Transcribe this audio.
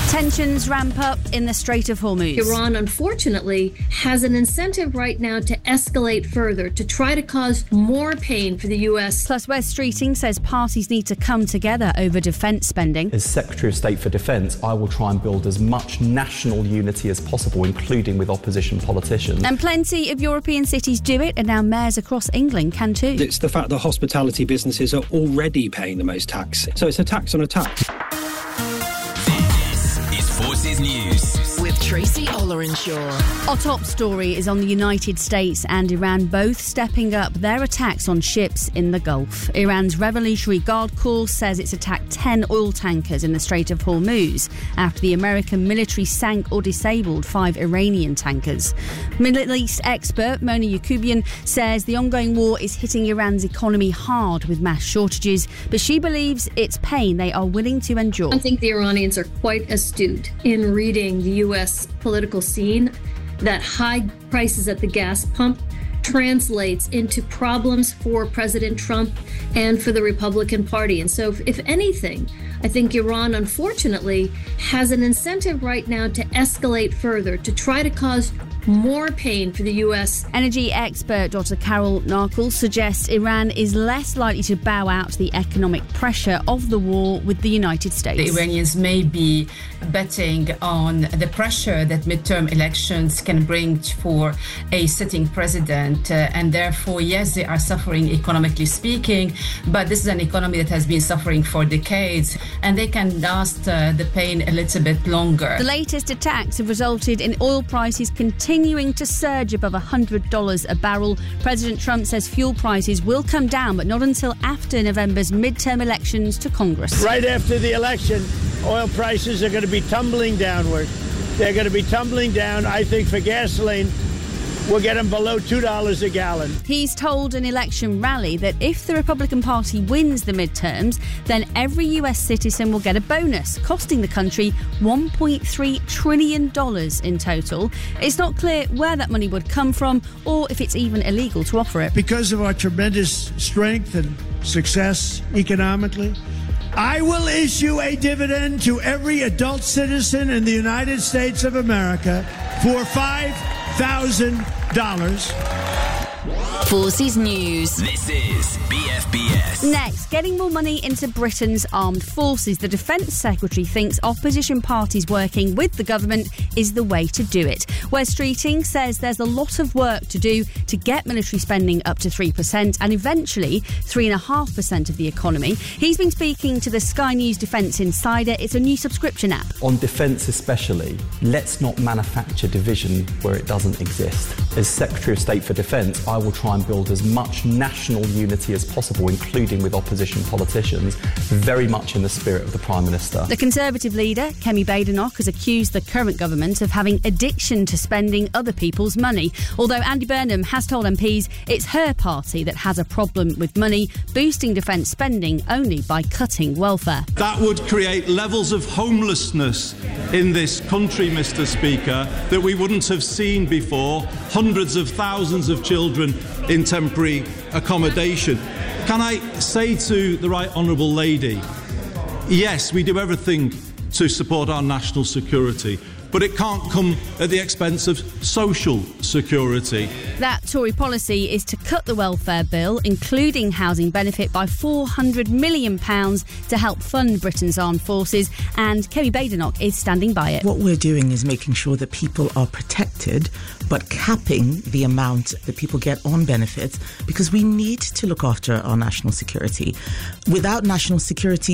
Tensions ramp up in the Strait of Hormuz. Iran, unfortunately, has an incentive right now to escalate further, to try to cause more pain for the US. Plus, Wes Streeting says parties need to come together over defence spending. As Secretary of State for Defence, I will try and build as much national unity as possible, including with opposition politicians. And plenty of European cities do it, and now mayors across England can too. It's the fact that hospitality businesses are already paying the most tax. So it's a tax on a tax. Forces News with Tracy Ollerenshaw. Our top story is on the United States and Iran both stepping up their attacks on ships in the Gulf. Iran's Revolutionary Guard Corps says it's attacked 10 oil tankers in the Strait of Hormuz after the American military sank or disabled 5 Iranian tankers. Middle East expert Mona Yacoubian says the ongoing war is hitting Iran's economy hard with mass shortages, but she believes it's pain they are willing to endure. I think the Iranians are quite astute in reading the U.S. political scene, that high prices at the gas pump translates into problems for President Trump and for the Republican Party. And so, if anything, I think Iran, unfortunately, has an incentive right now to escalate further, to try to cause more pain for the U.S. Energy expert Dr. Carol Narkle suggests Iran is less likely to bow out to the economic pressure of the war with the United States. The Iranians may be betting on the pressure that midterm elections can bring for a sitting president, and therefore, yes, they are suffering economically speaking, but this is an economy that has been suffering for decades, and they can last the pain a little bit longer. The latest attacks have resulted in oil prices continuing to surge above $100 a barrel. President Trump says fuel prices will come down, but not until after November's midterm elections to Congress. Right after the election, oil prices are going to be tumbling downward. They're going to be tumbling down, I think, for gasoline. We'll get them below $2 a gallon. He's told an election rally that if the Republican Party wins the midterms, then every US citizen will get a bonus, costing the country $1.3 trillion in total. It's not clear where that money would come from or if it's even illegal to offer it. Because of our tremendous strength and success economically, I will issue a dividend to every adult citizen in the United States of America for $5,000. Forces News. This is BFBS. Next, getting more money into Britain's armed forces. The Defence Secretary thinks opposition parties working with the government is the way to do it. Wes Streeting says there's a lot of work to do to get military spending up to 3% and eventually 3.5% of the economy. He's been speaking to the Sky News Defence Insider. It's a new subscription app. On defence especially, let's not manufacture division where it doesn't exist. As Secretary of State for Defence, I will try and build as much national unity as possible, including with opposition politicians, very much in the spirit of the Prime Minister. The Conservative leader, Kemi Badenoch, has accused the current government of having addiction to spending other people's money. Although Andy Burnham has told MPs it's her party that has a problem with money, boosting defence spending only by cutting welfare. That would create levels of homelessness in this country, Mr. Speaker, that we wouldn't have seen before. Hundreds of thousands of children in temporary accommodation. Can I say to the Right Honourable Lady, yes, we do everything to support our national security, but it can't come at the expense of social security. That Tory policy is to cut the welfare bill, including housing benefit, by £400 million to help fund Britain's armed forces, and Kemi Badenoch is standing by it. What we're doing is making sure that people are protected, but capping the amount that people get on benefits, because we need to look after our national security. Without national security,